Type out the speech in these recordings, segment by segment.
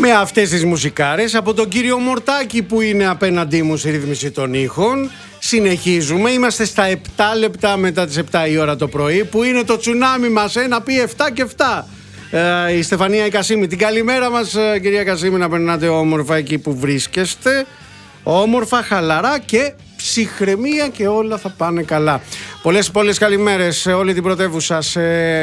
Με αυτές τις μουσικάρες από τον κύριο Μορτάκη που είναι απέναντί μου στη ρύθμιση των ήχων. Συνεχίζουμε, είμαστε στα 7 λεπτά μετά τις 7 η ώρα το πρωί, που είναι το τσουνάμι μας, να πει 7 και 7. Η Στεφανία η Κασίμη, την καλημέρα μας κυρία Κασίμη, να περνάτε όμορφα εκεί που βρίσκεστε. Όμορφα, χαλαρά και ψυχραιμία και όλα θα πάνε καλά. Πολλές καλημέρες σε όλη την πρωτεύουσα, σε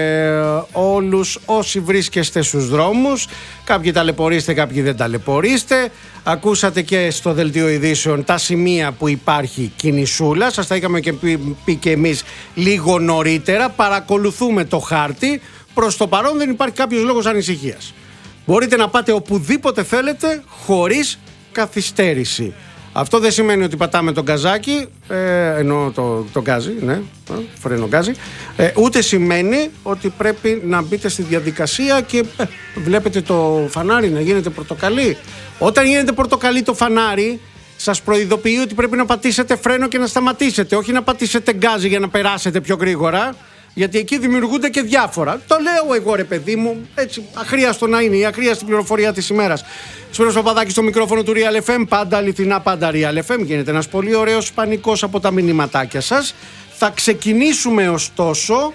όλους όσοι βρίσκεστε στους δρόμους. Κάποιοι ταλαιπωρείστε, κάποιοι δεν ταλαιπωρείστε. Ακούσατε και στο δελτίο ειδήσεων τα σημεία που υπάρχει κινησούλα. Σας τα είχαμε και πει και εμείς λίγο νωρίτερα. Παρακολουθούμε το χάρτη. Προς το παρόν δεν υπάρχει κάποιος λόγος ανησυχίας. Μπορείτε να πάτε οπουδήποτε θέλετε χωρίς καθυστέρηση. Αυτό δεν σημαίνει ότι πατάμε τον γκαζάκι, εννοώ το γκάζι, ναι, φρενογκάζι, ούτε σημαίνει ότι πρέπει να μπείτε στη διαδικασία και βλέπετε το φανάρι να γίνεται πορτοκαλί. Όταν γίνεται πορτοκαλί το φανάρι, σας προειδοποιεί ότι πρέπει να πατήσετε φρένο και να σταματήσετε, όχι να πατήσετε γκάζι για να περάσετε πιο γρήγορα. Γιατί εκεί δημιουργούνται και διάφορα. Το λέω εγώ, ρε παιδί μου, έτσι, αχρίαστο να είναι, η αχρίαστη πληροφορία της ημέρας. Σπύρος Παπαδάκης στο μικρόφωνο του Real FM, πάντα αληθινά, πάντα Real FM. Γίνεται ένας πολύ ωραίος πανικός από τα μηνυματάκια σας. Θα ξεκινήσουμε ωστόσο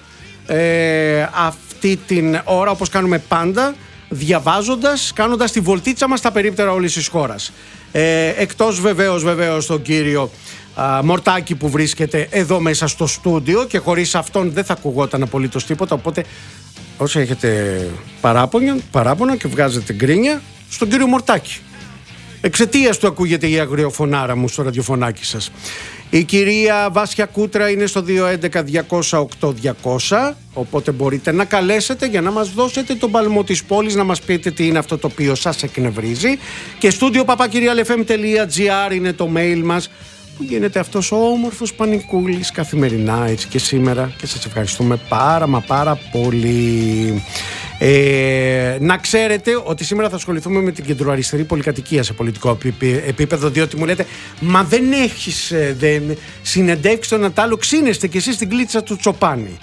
αυτή την ώρα, όπως κάνουμε πάντα, διαβάζοντας, κάνοντας τη βολτίτσα μας στα περίπτερα όλης της χώρας. Εκτός βεβαίως τον κύριο Μορτάκη που βρίσκεται εδώ μέσα στο στούντιο, και χωρίς αυτόν δεν θα ακουγόταν απολύτως τίποτα, οπότε όσοι έχετε παράπονα και βγάζετε γκρίνια, στον κύριο Μορτάκη. Εξαιτίας του ακούγεται η αγριοφωνάρα μου στο ραδιοφωνάκι σας. Η κυρία Βάσια Κούτρα είναι στο 211-200-8200, οπότε μπορείτε να καλέσετε για να μας δώσετε τον παλμό της πόλης, να μας πείτε τι είναι αυτό το οποίο σας εκνευρίζει. Και studio@realfm.gr είναι το mail μας, που γίνεται αυτός ο όμορφος πανικούλης καθημερινά, έτσι και σήμερα, και σας ευχαριστούμε πάρα πολύ. Να ξέρετε ότι σήμερα θα ασχοληθούμε με την κεντροαριστερή πολυκατοικία σε πολιτικό επίπεδο, διότι μου λέτε, μα δεν έχεις συνεντεύξει τον Ατάλο, ξύνεστε κι εσείς στην κλίτσα του Τσοπάνη.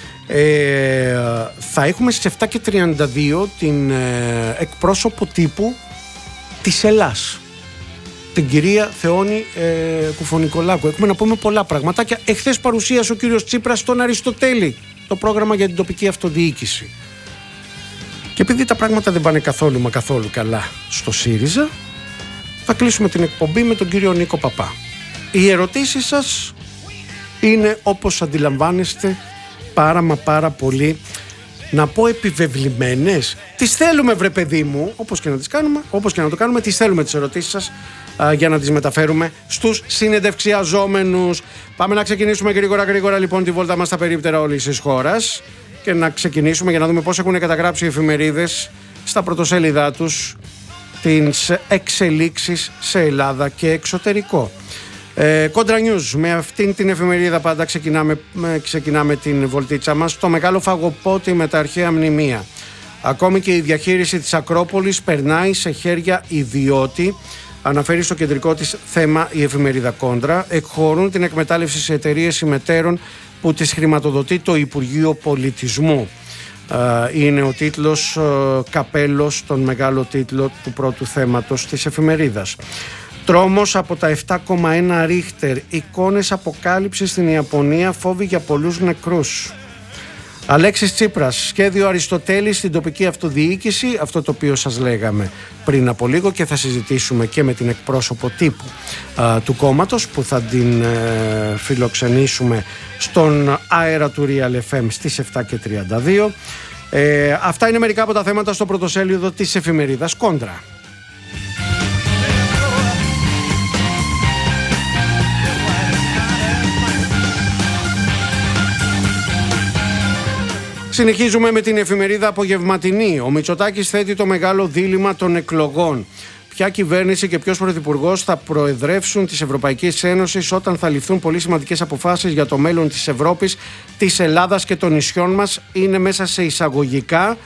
Θα έχουμε στις 7:32 την εκπρόσωπο τύπου της Ελλάς, την κυρία Θεόνη Κουφονικολάκου. Έχουμε να πούμε πολλά πραγματάκια. Εχθές παρουσίασε ο κύριος Τσίπρας στον Αριστοτέλη το πρόγραμμα για την τοπική αυτοδιοίκηση. Και επειδή τα πράγματα δεν πάνε καθόλου καλά στο ΣΥΡΙΖΑ, θα κλείσουμε την εκπομπή με τον κύριο Νίκο Παπά. Οι ερωτήσεις σας είναι, όπως αντιλαμβάνεστε, πάρα πολύ, να πω, επιβεβλημένες. Τις θέλουμε, βρε παιδί μου, όπως και να το κάνουμε, τις θέλουμε τις ερωτήσεις σας, για να τις μεταφέρουμε στους συνεντευξιαζόμενους. Πάμε να ξεκινήσουμε γρήγορα λοιπόν τη βόλτα μας στα περίπτερα όλης της χώρας και να ξεκινήσουμε για να δούμε πώς έχουν καταγράψει οι εφημερίδες στα πρωτοσέλιδά τους τις εξελίξεις σε Ελλάδα και εξωτερικό. Κόντρα News, με αυτήν την εφημερίδα πάντα ξεκινάμε την βολτίτσα μας. Το μεγάλο φαγοπότη με τα αρχαία μνημεία. Ακόμη και η διαχείριση της Ακρόπολης περνάει σε χέρια ιδιώτη, αναφέρει στο κεντρικό της θέμα η εφημερίδα Κόντρα. Εκχωρούν την εκμετάλλευση σε εταιρείες συμμετέρων που τις χρηματοδοτεί το Υπουργείο Πολιτισμού. Είναι ο τίτλος, καπέλος, τον μεγάλο τίτλο του πρώτου θέματος της εφημερίδας. Τρόμος από τα 7,1 ρίχτερ, εικόνες αποκάλυψης στην Ιαπωνία, φόβοι για πολλούς νεκρούς. Αλέξης Τσίπρας, σχέδιο Αριστοτέλη στην τοπική αυτοδιοίκηση, αυτό το οποίο σας λέγαμε πριν από λίγο, και θα συζητήσουμε και με την εκπρόσωπο τύπου του κόμματος, που θα την φιλοξενήσουμε στον αέρα του Real FM στις 7:32. Αυτά είναι μερικά από τα θέματα στο πρωτοσέλιδο της εφημερίδας Κόντρα. Συνεχίζουμε με την εφημερίδα Απογευματινή. Ο Μητσοτάκης θέτει το μεγάλο δίλημμα των εκλογών. Ποια κυβέρνηση και ποιος πρωθυπουργός θα προεδρεύσουν της Ευρωπαϊκής Ένωσης όταν θα ληφθούν πολύ σημαντικές αποφάσεις για το μέλλον της Ευρώπης, της Ελλάδας και των νησιών μας, είναι μέσα σε εισαγωγικά.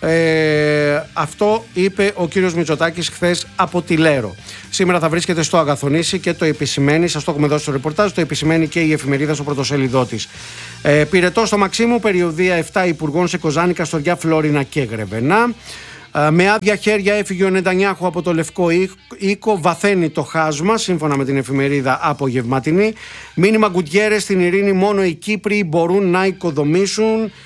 Αυτό είπε ο κύριος Μητσοτάκης χθες από τη Λέρο. Σήμερα θα βρίσκεται στο Αγαθονήσι και το επισημαίνει, σας το έχουμε δώσει στο ρεπορτάζ, το επισημαίνει και η εφημερίδα στο πρωτοσέλιδό της. Πυρετό στο Μαξίμου, περιοδία 7 υπουργών σε Κοζάνη, Καστοριά, Φλόρινα και Γρεβενά. Με άδεια χέρια έφυγε ο Νετανιάχου από το Λευκό Οίκο, βαθαίνει το χάσμα, σύμφωνα με την εφημερίδα Απογευματινή. Μήνυμα Γκουτιέρες: στην ειρήνη μόνο οι Κύπροι μπορούν να οικοδομήσουν.